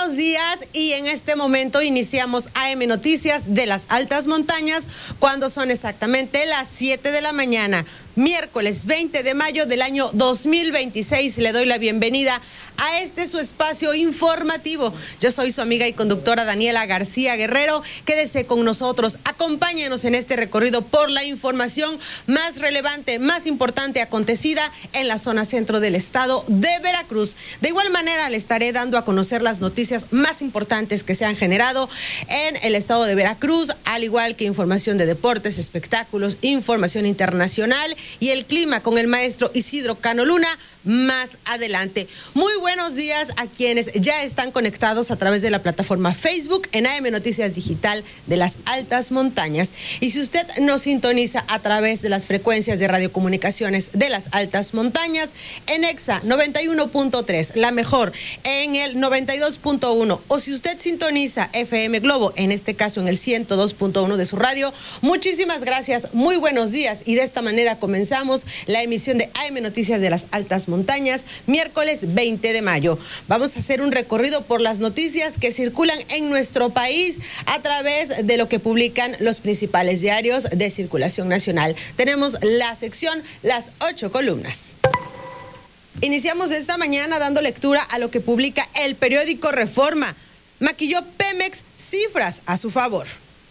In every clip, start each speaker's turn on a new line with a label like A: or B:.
A: buenos días y en este momento iniciamos AM Noticias de las Altas Montañas cuando son exactamente las 7 de la mañana. Miércoles 20 de mayo del año 2026. Le doy la bienvenida a su espacio informativo. Yo soy su amiga y conductora Daniela García Guerrero. Quédese con nosotros, acompáñenos en este recorrido por la información más relevante, más importante acontecida en la zona centro del estado de Veracruz. De igual manera le estaré dando a conocer las noticias más importantes que se han generado en el estado de Veracruz, al igual que información de deportes, espectáculos, información internacional y el clima con el maestro Isidro Cano Luna más adelante. Muy buenos días a quienes ya están conectados a través de la plataforma Facebook en AM Noticias Digital de las Altas Montañas. Y si usted nos sintoniza a través de las frecuencias de radiocomunicaciones de las Altas Montañas, en EXA 91.3, la mejor, en el 92.1, o si usted sintoniza FM Globo, en este caso en el 102.1 de su radio, muchísimas gracias, muy buenos días. Y de esta manera comenzamos la emisión de AM Noticias de las Altas Montañas, miércoles 20 de mayo. Vamos a hacer un recorrido por las noticias que circulan en nuestro país a través de lo que publican los principales diarios de circulación nacional. Tenemos la sección Las 8 columnas. Iniciamos esta mañana dando lectura a lo que publica el periódico Reforma. Maquilló Pemex cifras a su favor.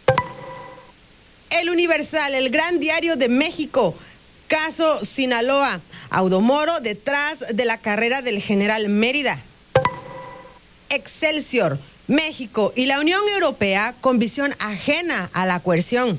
A: El Universal, el gran diario de México. Caso Sinaloa. Audomoro detrás de la carrera del general Mérida. Excelsior. México y la Unión Europea con visión ajena a la coerción.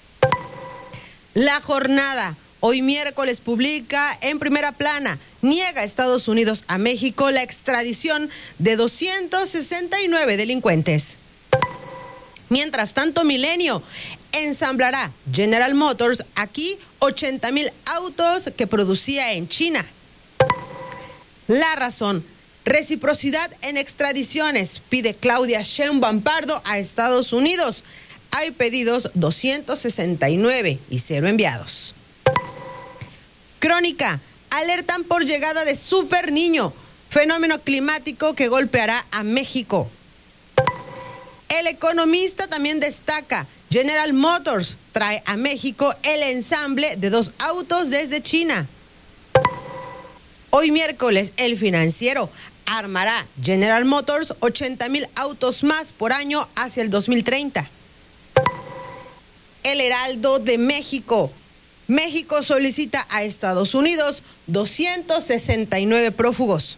A: La Jornada. Hoy miércoles publica en primera plana. Niega Estados Unidos a México la extradición de 269 delincuentes. Mientras tanto, Milenio ensamblará General Motors aquí 80,000 autos que producía en China. La Razón. Reciprocidad en extradiciones. Pide Claudia Sheinbaum Pardo a Estados Unidos. Hay pedidos 269 y 0 enviados. Crónica. Alertan por llegada de Super Niño. Fenómeno climático que golpeará a México. El Economista también destaca. General Motors trae a México el ensamble de 2 autos desde China. Hoy miércoles, El Financiero. Armará General Motors 80,000 autos más por año hacia el 2030. El Heraldo de México. México solicita a Estados Unidos 269 prófugos.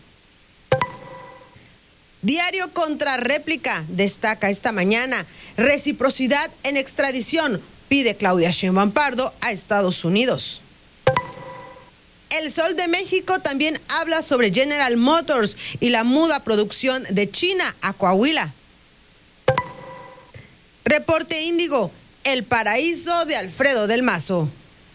A: Diario Contrarréplica destaca esta mañana. Reciprocidad en extradición. Pide Claudia Sheinbaum Pardo a Estados Unidos. El Sol de México también habla sobre General Motors y la muda producción de China a Coahuila. Reporte Índigo. El paraíso de Alfredo del Mazo.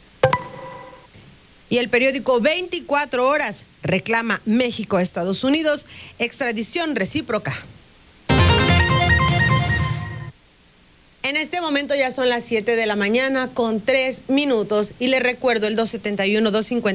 A: Y el periódico 24 Horas reclama México a Estados Unidos extradición recíproca. En este momento ya son las 7 de la mañana con 3 minutos y le recuerdo el 271-250.